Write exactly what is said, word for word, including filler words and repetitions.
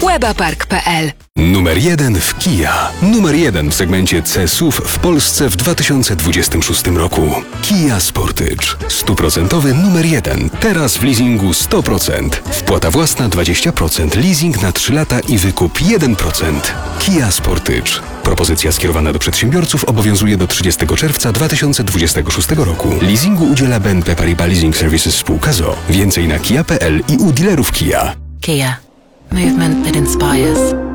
webapark kropka p l. Numer jeden w Kia. Numer jeden w segmencie C S U V w Polsce w dwa tysiące dwudziestym szóstym roku. Kia Sportage. Stuprocentowy numer jeden. Teraz w leasingu sto procent. Wpłata własna dwadzieścia procent. Leasing na trzy lata i wykup jeden procent. Kia Sportage. Propozycja skierowana do przedsiębiorców obowiązuje do trzydziestego czerwca dwa tysiące dwudziestego szóstego roku. Leasingu udziela B N P Paribas Leasing Services spółka z o o. Więcej na kia kropka p l i u dealerów Kia. Kia. Movement that inspires.